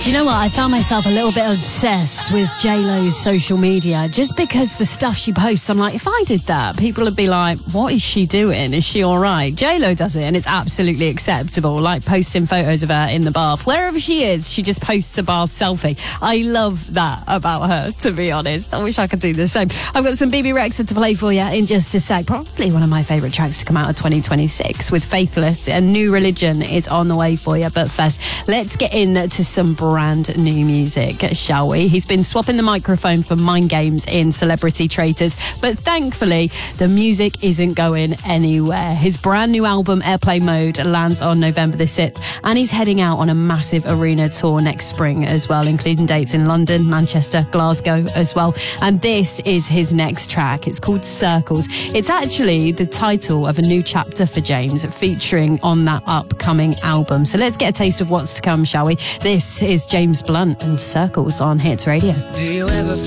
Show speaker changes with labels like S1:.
S1: Do you know what? I found myself a little bit obsessed with J-Lo's social media just because the stuff she posts, I'm like, if I did that, people would be like, what is she doing? Is she all right? J-Lo does it and it's absolutely acceptable, like posting photos of her in the bath. Wherever she is, she just posts a bath selfie. I love that about her, to be honest. I wish I could do the same. I've got some BB Rexha to play for you in just a sec. Probably one of my favourite tracks to come out of 2026 with Faithless. A New Religion is on the way for you. But first, let's get into some brand new music, shall we? He's been swapping the microphone for Mind Games in Celebrity Traitors, but thankfully the music isn't going anywhere. His brand new album Airplay Mode lands on November the 6th, and he's heading out on a massive arena tour next spring as well, including dates in London, Manchester, Glasgow as well. And this is his next track. It's called Circles. It's actually the title of a new chapter for James, featuring on that upcoming album. So let's get a taste of what's to come, shall we? This is James Blunt and Circles on Hits Radio.
S2: Do you ever